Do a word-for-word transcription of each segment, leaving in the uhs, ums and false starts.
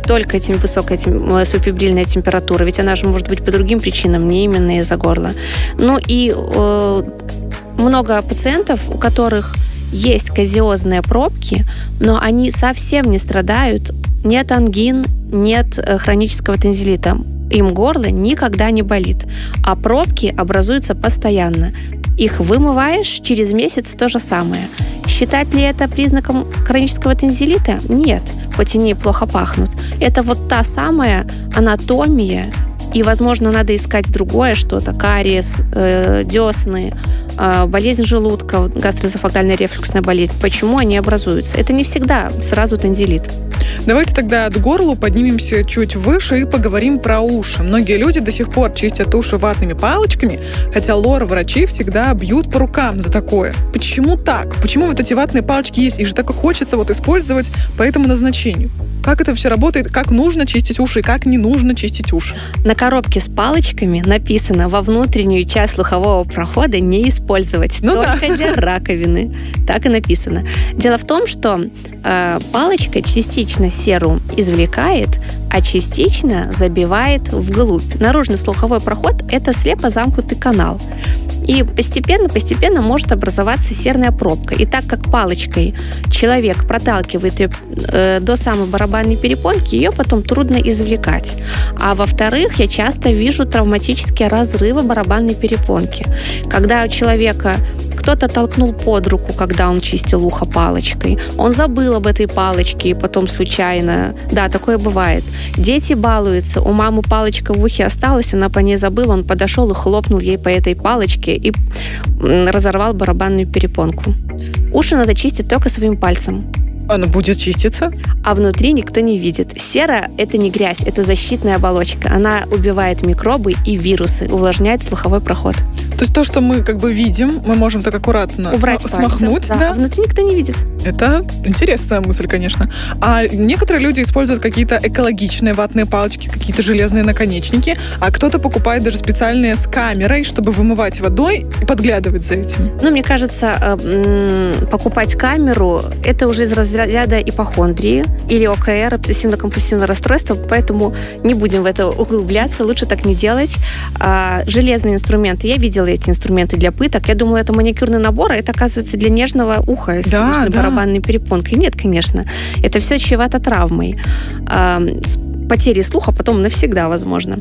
только тем, высокая тем, субфебрильная температура, ведь она же может быть по другим причинам, не именно из-за горла. Ну и э, много пациентов, у которых есть казиозные пробки, но они совсем не страдают, нет ангин, нет хронического танзелита. Им горло никогда не болит, а пробки образуются постоянно. Их вымываешь, через месяц то же самое. Считать ли это признаком хронического танзелита? Нет, хоть и неплохо пахнут. Это вот та самая анатомия, и, возможно, надо искать другое что-то, кариес, э, десны, э, болезнь желудка, гастроэзофагальная рефлюксная болезнь. Почему они образуются? Это не всегда сразу танзелит. Давайте тогда от горла поднимемся чуть выше и поговорим про уши. Многие люди до сих пор чистят уши ватными палочками, хотя лор-врачи всегда бьют по рукам за такое. Почему так? Почему вот эти ватные палочки есть? Их же так и хочется вот использовать по этому назначению. Как это все работает? Как нужно чистить уши и как не нужно чистить уши? На коробке с палочками написано: во внутреннюю часть слухового прохода не использовать, ну только да. для раковины. Так и написано. Дело в том, что э, палочка частично серу извлекает, а частично забивает вглубь. Наружный слуховой проход – это слепо замкнутый канал. И постепенно-постепенно может образоваться серная пробка. И так как палочкой человек проталкивает ее э, до самой барабанной перепонки, ее потом трудно извлекать. А во-вторых, я часто вижу травматические разрывы барабанной перепонки. Когда у человека кто-то толкнул под руку, когда он чистил ухо палочкой. Он забыл об этой палочке и потом случайно... Да, такое бывает. Дети балуются. У мамы палочка в ухе осталась, она по ней забыла, он подошел и хлопнул ей по этой палочке и разорвал барабанную перепонку. Уши надо чистить только своим пальцем. Оно будет чиститься? А внутри никто не видит. Сера – это не грязь, это защитная оболочка. Она убивает микробы и вирусы, увлажняет слуховой проход. То есть то, что мы как бы видим, мы можем так аккуратно убрать см- смахнуть, да, да? А внутри никто не видит. Это интересная мысль, конечно. А некоторые люди используют какие-то экологичные ватные палочки, какие-то железные наконечники, а кто-то покупает даже специальные с камерой, чтобы вымывать водой и подглядывать за этим. Ну, мне кажется, покупать камеру – это уже из разряда ипохондрии или о ка эр, обсессивно-компульсивное расстройство, поэтому не будем в это углубляться, лучше так не делать. Железные инструменты, я видела эти инструменты для пыток, я думала, это маникюрный набор, а это, оказывается, для нежного уха с да, да. барабанной перепонкой. Нет, конечно, это все чревато травмой. Потери слуха потом навсегда, возможно.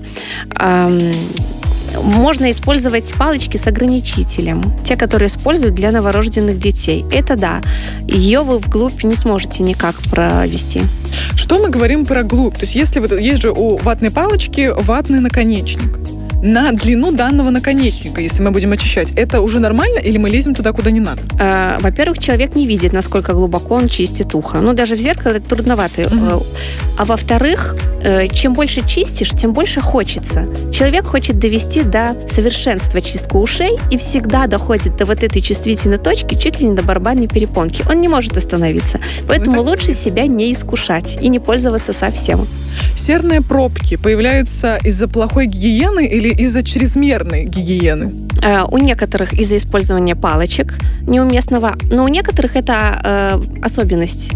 Можно использовать палочки с ограничителем. Те, которые используют для новорожденных детей. Это да. Ее вы вглубь не сможете никак провести. Что мы говорим про глубь? То есть если вот есть же у ватной палочки ватный наконечник. На длину данного наконечника, если мы будем очищать, это уже нормально или мы лезем туда, куда не надо? А, во-первых, человек не видит, насколько глубоко он чистит ухо. Ну, даже в зеркало это трудновато. Uh-huh. А во-вторых, чем больше чистишь, тем больше хочется. Человек хочет довести до совершенства чистку ушей и всегда доходит до вот этой чувствительной точки, чуть ли не до барабанной перепонки. Он не может остановиться. Поэтому ну, лучше себя не искушать и не пользоваться совсем. Серные пробки появляются из-за плохой гигиены или из-за чрезмерной гигиены? Э, у некоторых из-за использования палочек неуместного, но у некоторых это э, особенность.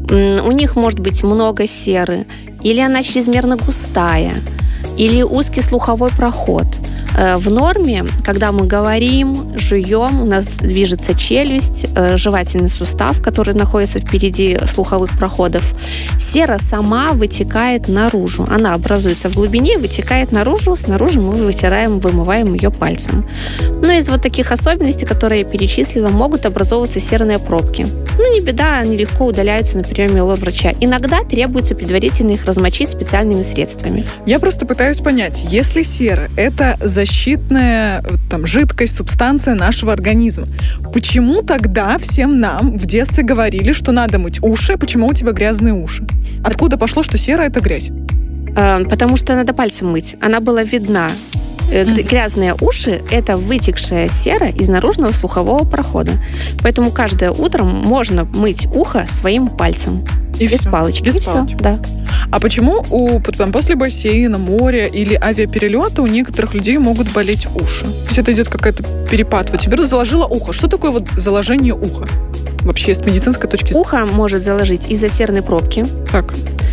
У них может быть много серы, или она чрезмерно густая, или узкий слуховой проход. В норме, когда мы говорим, жуем, у нас движется челюсть, жевательный сустав, который находится впереди слуховых проходов, сера сама вытекает наружу. Она образуется в глубине, вытекает наружу, снаружи мы вытираем, вымываем ее пальцем. Но из вот таких особенностей, которые я перечислила, могут образовываться серные пробки. Ну, не беда, они легко удаляются на приеме у лор-врача. Иногда требуется предварительно их размочить специальными средствами. Я просто пытаюсь понять, если сера – это защитная там, жидкость, субстанция нашего организма, почему тогда всем нам в детстве говорили, что надо мыть уши, почему у тебя грязные уши? Откуда пошло, что сера – это грязь? Потому что надо пальцем мыть. Она была видна. Грязные уши – это вытекшая сера из наружного слухового прохода. Поэтому каждое утро можно мыть ухо своим пальцем. И без все. палочки. Без и палочки. Все, да. А почему у, там, после бассейна, моря или авиаперелета у некоторых людей могут болеть уши? То есть это идет какой-то перепад. Вот тебе заложило ухо. Что такое вот заложение уха? Вообще с медицинской точки зрения. Ухо может заложить из-за серной пробки. Так.